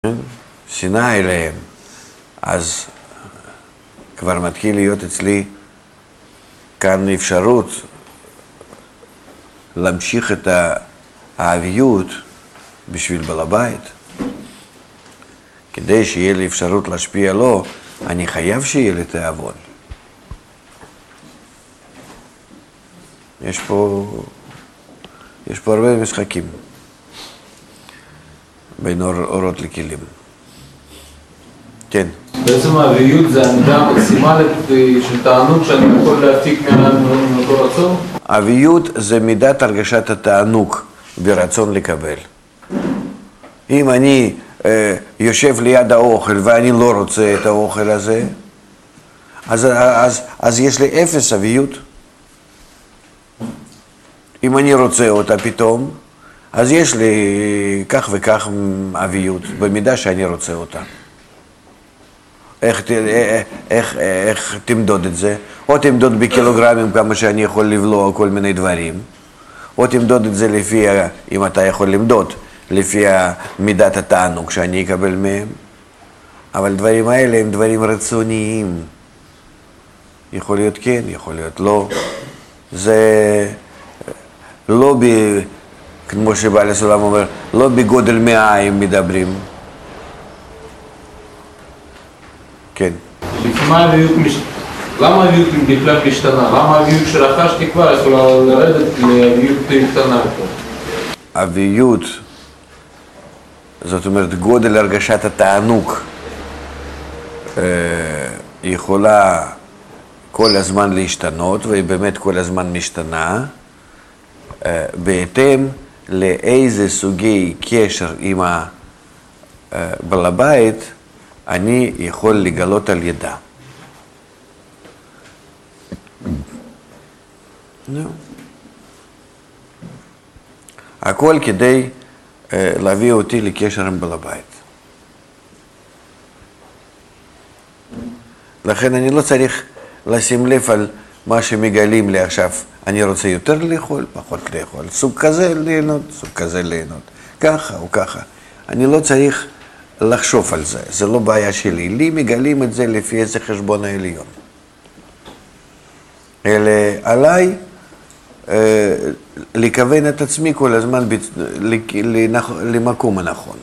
שנאה אליהם, אז כבר מתחיל להיות אצלי כאן אפשרות להמשיך את האביות בשביל בעל הבית. כדי שיהיה לי אפשרות להשפיע לו, אני חייב שיהיה לי תיאבון. יש פה הרבה משחקים בין אורות לכלים. כן. בעצם האביות זה העמידה המקסימלית של תענוג שאני יכול להפיק מאותו רצון? האביות זה מידת הרגשת התענוג ברצון לקבל. אם אני יושב ליד האוכל ואני לא רוצה את האוכל הזה, אז יש לי אפס אביות. אם אני רוצה אותה פתאום, אז יש לי כך וכך אביות, במידה שאני רוצה אותה. איך תמדוד את זה? או תמדוד בקילוגרמים כמה שאני יכול לבלוע כל מיני דברים, או תמדוד את זה לפי, אם אתה יכול למדוד, לפי מידת התענוג שאני אקבל מהם. אבל דברים האלה הם דברים רצוניים. יכול להיות כן, יכול להיות לא. זה לא כמו שבעל הסולם אומר, לא בגודל מעיים מדברים. כן. למה האביות בכלל משתנה? למה האביות שרכשתי כבר יכולה לרדת לאביות קטנה יותר? אביות, זאת אומרת גודל הרגשת התענוג, יכולה כל הזמן להשתנות, והיא באמת כל הזמן משתנה, בהתאם לאיזה סוגי קשר עם בעל הבית אני יכול לגלות על ידה. הכל כדי להביא אותי לקשר עם בעל הבית. לכן אני לא צריך לשים לב על מה שמגלים לי עכשיו. אני רוצה יותר לאכול, פחות לאכול. סוג כזה ליהנות, סוג כזה ליהנות. ככה או ככה. אני לא צריך לחשוב על זה. זה לא בעיה שלי. לי מגלים את זה לפי איזה חשבון העליון. אלא עליי לכוון את עצמי כל הזמן למקום הנכון.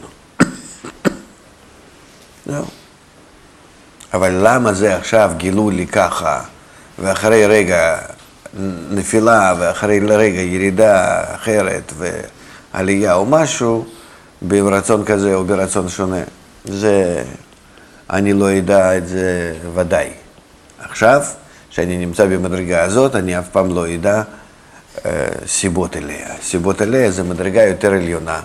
אבל למה זה עכשיו גילו לי ככה, ואחרי רגע נפילה, ואחרי רגע ירידה אחרת, ועלייה או משהו, ברצון כזה או ברצון שונה, זה, אני לא יודע את זה ודאי. עכשיו, שאני נמצא במדרגה הזאת, אני אף פעם לא יודע סיבות אליה. סיבות אליה זה מדרגה יותר עליונה.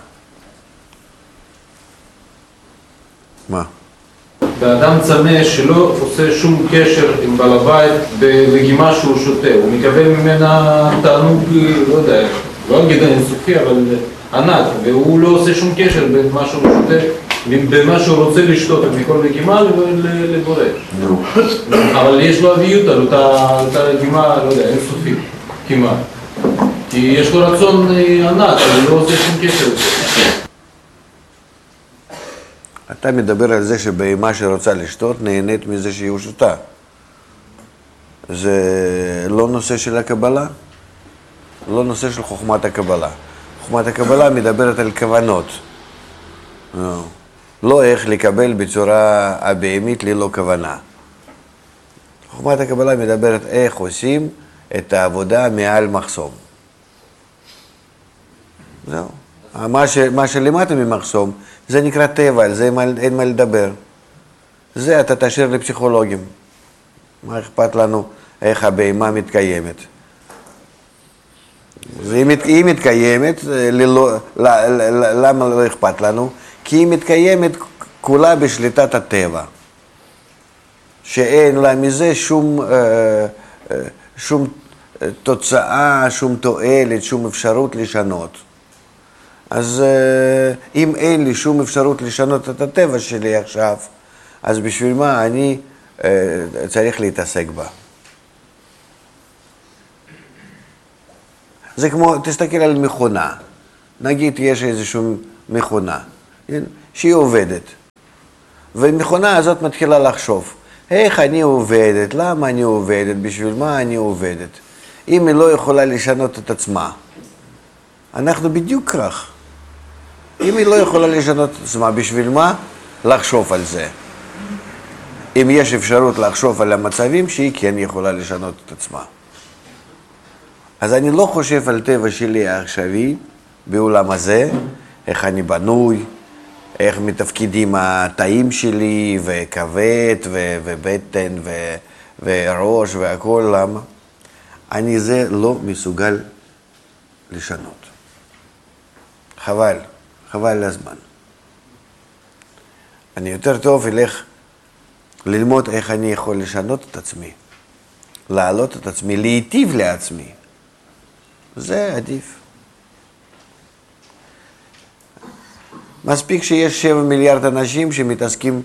מה? באדם צמא שלא עושה שום קשר עם בעל הבית בלגימה שהוא שותה, הוא מקבל ממנה תענוג, לא יודע, לא אגיד אינסופי, אבל ענק, והוא לא עושה שום קשר בין מה שהוא שותה, בין מה שהוא רוצה לשתות מכל לגימה לבורא. אבל יש לו אביות על אותה לגימה, לא יודע, אינסופי, כמעט. כי יש לו רצון ענק, אבל הוא לא עושה שום קשר. אתה מדבר על זה שבהמה שרוצה לשתות נהנית מזה שהיא שותה. זה לא נושא של הקבלה, לא נושא של חוכמת הקבלה. חוכמת הקבלה מדברת על כוונות. לא איך לקבל בצורה הבהמית ללא כוונה. חוכמת הקבלה מדברת איך עושים את העבודה מעל מחסום. זהו. מה שלמטה ממחסום, זה נקרא טבע, על זה אין מה לדבר. זה אתה תשאיר לפסיכולוגים. מה אכפת לנו איך הבהמה מתקיימת? היא מתקיימת, למה לא אכפת לנו? כי היא מתקיימת כולה בשליטת הטבע. שאין לה מזה שום תוצאה, שום תועלת, שום אפשרות לשנות. אז אם אין לי שום אפשרות לשנות את הטבע שלי עכשיו, אז בשביל מה אני צריך להתעסק בה? זה כמו, תסתכל על מכונה. נגיד יש איזושהי מכונה, שהיא עובדת. והמכונה הזאת מתחילה לחשוב, איך אני עובדת, למה אני עובדת, בשביל מה אני עובדת. אם היא לא יכולה לשנות את עצמה, אנחנו בדיוק כך. אם היא לא יכולה לשנות את עצמה, בשביל מה? לחשוב על זה. אם יש אפשרות לחשוב על המצבים שהיא כן יכולה לשנות את עצמה. אז אני לא חושב על טבע שלי העכשווי בעולם הזה, איך אני בנוי, איך מתפקידים התאים שלי, וכבד, ובטן, וראש, והכל, למה? אני זה לא מסוגל לשנות. חבל, חבל לזמן. אני יותר טוב אלך ללמוד איך אני יכול לשנות את עצמי, להעלות את עצמי, להיטיב לעצמי. זה עדיף. מספיק שיש 7 מיליארד אנשים שמתעסקים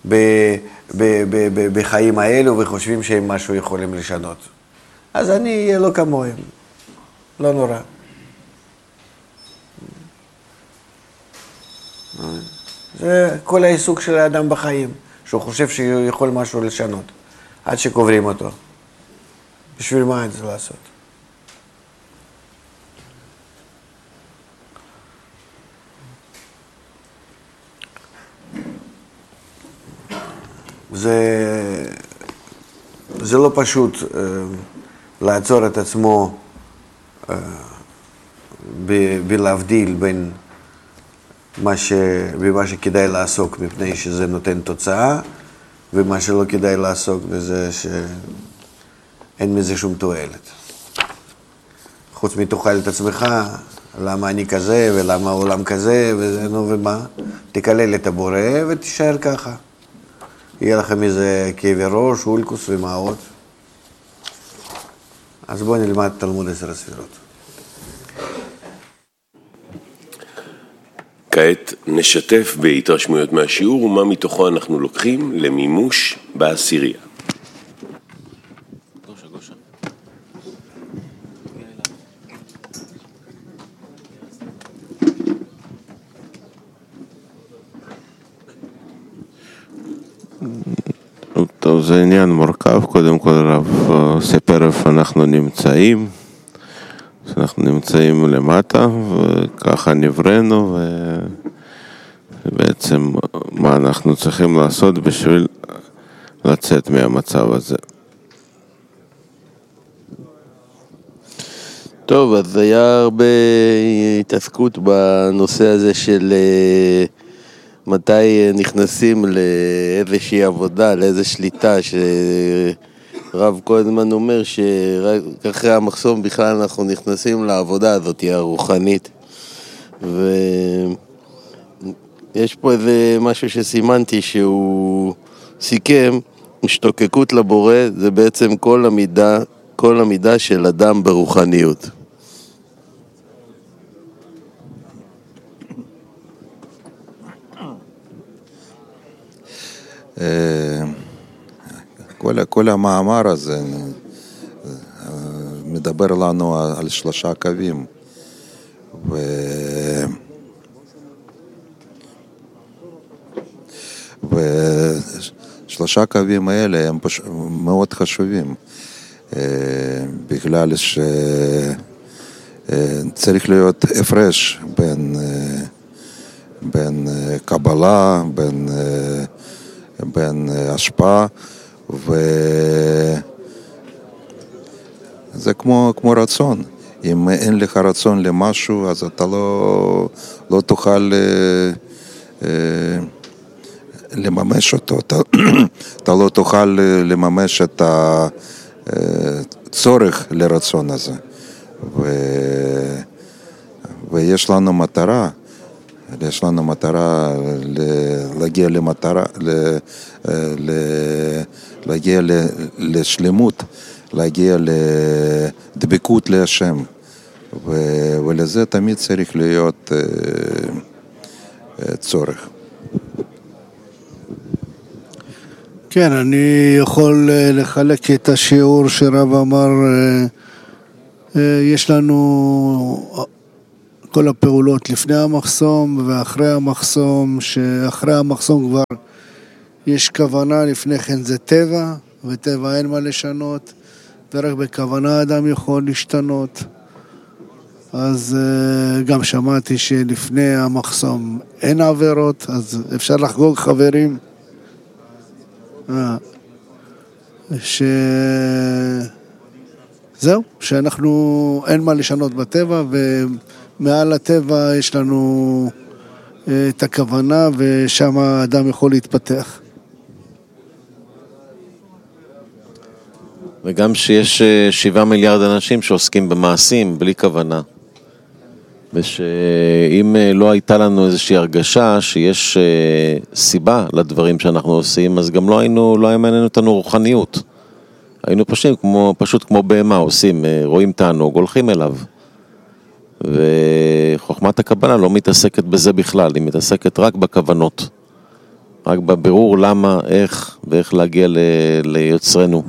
בחיים האלו וחושבים שהם משהו יכולים לשנות. אז אני אהיה לא כמוהם. לא נורא. זה כל העיסוק של האדם בחיים, שהוא חושב שהוא יכול משהו לשנות, עד שקוברים אותו. בשביל מה את זה לעשות? זה לא פשוט לעצור את עצמו בלהבדיל בין במה שכדאי לעסוק מפני שזה נותן תוצאה, ומה שלא כדאי לעסוק בזה שאין מזה שום תועלת. חוץ מתאכל את עצמך, למה אני כזה ולמה העולם כזה, וזה, נו ומה? תקלל את הבורא ותישאר ככה. יהיה לכם איזה כאבי ראש, אולקוס ומעות. אז בואו נלמד תלמוד 10 הספירות. כעת נשתף בהתרשמויות מהשיעור ומה מתוכו אנחנו לוקחים למימוש בעשירייה. טוב, זה עניין מורכב. קודם כל הרב סיפר איפה אנחנו נמצאים. אנחנו נמצאים למטה, וככה נבראנו, ובעצם מה אנחנו צריכים לעשות בשביל לצאת מהמצב הזה. טוב, אז היה הרבה התעסקות בנושא הזה של מתי נכנסים לאיזושהי עבודה, לאיזו שליטה, רב כל הזמן אומר שרק אחרי המחסום בכלל אנחנו נכנסים לעבודה הזאת, היא הרוחנית. ויש פה איזה משהו שסימנתי שהוא סיכם, השתוקקות לבורא זה בעצם כל המידה של אדם ברוחניות. כל המאמר הזה מדבר לנו על 3 קווים, ו3 קווים האלה הם מאוד חשובים, בגלל שצריך להיות הפרש בין קבלה, בין השפעה, וזה כמו רצון. אם אין לך רצון למשהו, אז אתה לא תוכל לממש אותו. אתה לא תוכל לממש את הצורך לרצון הזה. ויש לנו מטרה. יש לנו מטרה להגיע למטרה, להגיע לשלמות, להגיע לדבקות להשם, ולזה תמיד צריך להיות צורך. כן, אני יכול לחלק את השיעור שרב אמר, יש לנו כל הפעולות לפני המחסום ואחרי המחסום, שאחרי המחסום כבר יש כוונה, לפני כן זה טבע, וטבע אין מה לשנות, ורק בכוונה אדם יכול להשתנות. אז גם שמעתי שלפני המחסום אין עבירות, אז אפשר לחגוג חברים. זהו, שאנחנו אין מה לשנות בטבע, ומעל הטבע יש לנו את הכוונה, ושם האדם יכול להתפתח. וגם שיש 7 מיליארד אנשים שעוסקים במעשים בלי כוונה. ושאם לא הייתה לנו איזושהי הרגשה שיש סיבה לדברים שאנחנו עושים, אז גם לא היה מעניין אותנו רוחניות. היינו פשוט כמו בהמה עושים, רואים תענוג, הולכים אליו. וחוכמת הקבלה לא מתעסקת בזה בכלל, היא מתעסקת רק בכוונות. רק בבירור למה, איך ואיך להגיע ליוצרנו.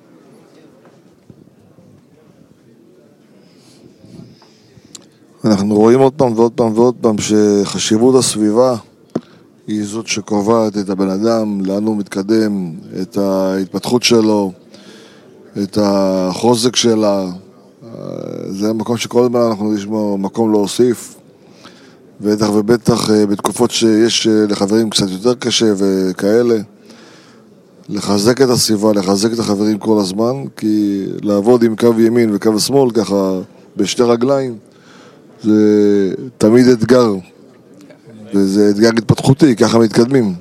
אנחנו רואים עוד פעם ועוד פעם ועוד פעם שחשיבות הסביבה היא זאת שקובעת את הבן אדם, לאן הוא מתקדם, את ההתפתחות שלו, את החוזק שלה. זה מקום שכל הזמן אנחנו נשמע מקום להוסיף, בטח ובטח בתקופות שיש לחברים קצת יותר קשה וכאלה. לחזק את הסביבה, לחזק את החברים כל הזמן, כי לעבוד עם קו ימין וקו שמאל ככה בשתי רגליים זה תמיד אתגר, וזה אתגר התפתחותי, ככה מתקדמים.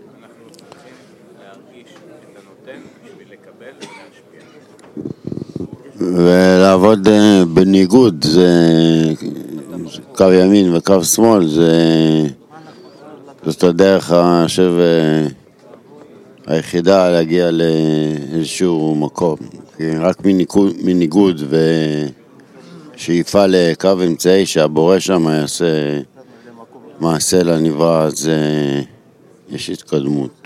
ולעבוד בניגוד, זה קו ימין וקו שמאל, זאת הדרך היחידה להגיע לאיזשהו מקום. רק מניגוד ושאיפה לקו אמצעי שהבורא שם יעשה מעשה לנברא, אז יש התקדמות.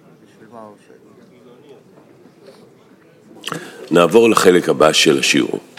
נעבור לחלק הבא של השיעור.